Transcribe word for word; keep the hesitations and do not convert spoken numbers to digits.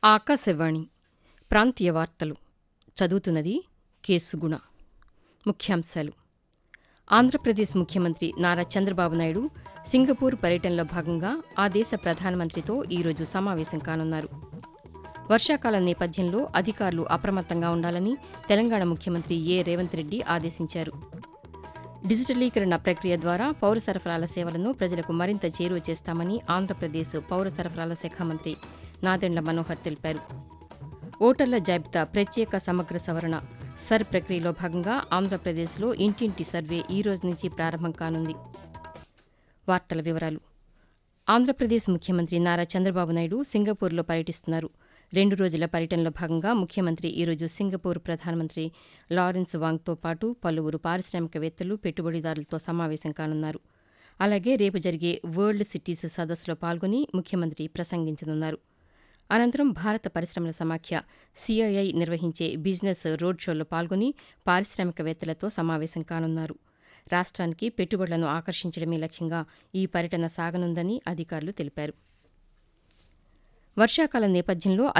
ఆకాశవాణి ప్రాంతీయ వార్తలు చదువుతున్నది కేసుగుణ. ముఖ్యాంశాలు. ఆంధ్రప్రదేశ్ ముఖ్యమంత్రి నారా చంద్రబాబు నాయుడు సింగపూర్ పర్యటనలో భాగంగా ఆ దేశ ప్రధానమంత్రితో ఈరోజు సమావేశం కానున్నారు. వర్షాకాలం నేపథ్యంలో అధికారులు అప్రమత్తంగా ఉండాలని తెలంగాణ ముఖ్యమంత్రి ఏ రేవంత్ రెడ్డి ఆదేశించారు. డిజిటలీకరణ ప్రక్రియ ద్వారా పౌర సరఫరాల సేవలను ప్రజలకు మరింత చేరువ చేస్తామని ఆంధ్రప్రదేశ్ పౌర సరఫరాల శాఖ మంత్రి నాదెండ్ల మనోహర్ తెలిపారు. ఓటర్ల జాబితా ప్రత్యేక సమగ్ర సవరణ సర్ ప్రక్రియలో భాగంగా ఆంధ్రప్రదేశ్లో ఇంటింటి సర్వే ఈ రోజు నుంచి ప్రారంభం కానుంది. వార్తల వివరాలు. ఆంధ్రప్రదేశ్ ముఖ్యమంత్రి నారా చంద్రబాబు నాయుడు సింగపూర్లో పర్యటిస్తున్నారు. రెండు రోజుల పర్యటనలో భాగంగా ముఖ్యమంత్రి ఈరోజు సింగపూర్ ప్రధానమంత్రి లారెన్స్ వాంగ్తో పాటు పలువురు పారిశ్రామికవేత్తలు, పెట్టుబడిదారులతో సమావేశం కానున్నారు. అలాగే రేపు జరిగే వరల్డ్ సిటీస్ సదస్సులో పాల్గొని ముఖ్యమంత్రి ప్రసంగించనున్నారు. అనంతరం భారత పరిశ్రమల సమాఖ్య సీఐఐ నిర్వహించే బిజినెస్ రోడ్ షోలో పాల్గొని పారిశ్రామికవేత్తలతో సమావేశం కానున్నారు. రాష్ట్రానికి పెట్టుబడులను ఆకర్షించడమే లక్ష్యంగా ఈ పర్యటన సాగనుందని అధికారులు తెలిపారు. వర్షాకాలం నేపథ్యంలో